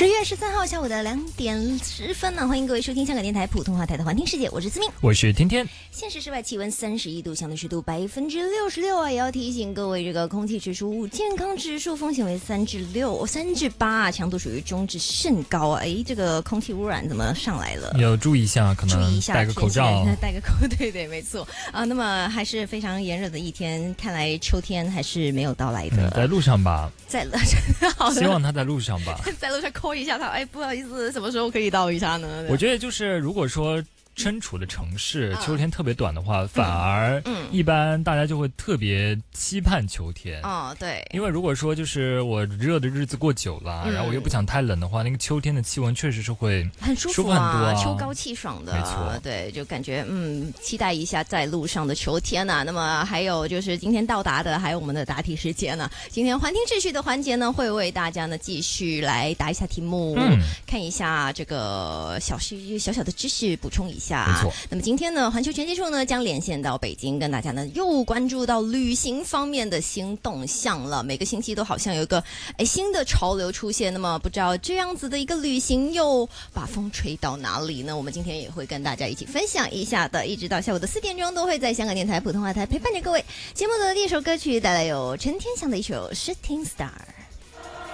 10月13号下午的2点10分呢，欢迎各位收听香港电台普通话台的环听世界，我是思明， 我是天天。 现时室外气温31度，相对湿度66%啊，也要提醒各位，这个空气指数健康指数风险为3至6、3至8，强度属于中至甚高啊！哎，这个空气污染怎么上来了？ 要注意一下，可能注意一下， 戴个口罩， 戴个对，没错啊。那么还是非常炎热的一天，看来秋天还是没有到来的。 在路上吧， 好， 希望他在路上吧， 在路上 call 一下他。哎，不好意思，什么时候可以到一下呢？ 我觉得就是如果说身处的城市秋天特别短的话，反而一般大家就会特别期盼秋天。 哦，对， 因为如果说就是我热的日子过久了，然后我又不想太冷的话，那个秋天的气温确实是会很舒服很多啊， 秋高气爽的， 没错， 对，就感觉期待一下在路上的秋天啊。那么还有就是今天到达的，还有我们的答题时间呢。今天环听秩序的环节呢，会为大家呢继续来答一下题目，看一下这个小小的知识，补充一下。 没错。 那么今天呢，环球全接触呢将连线到北京，跟大家呢又关注到旅行方面的新动向了。每个星期都好像有一个新的潮流出现，那么不知道这样子的一个旅行又把风吹到哪里呢？我们今天也会跟大家一起分享一下的，一直到下午的4点钟都会在香港电台普通话台陪伴着各位。节目的第一首歌曲带来有陈天祥的一首《Shooting Star》。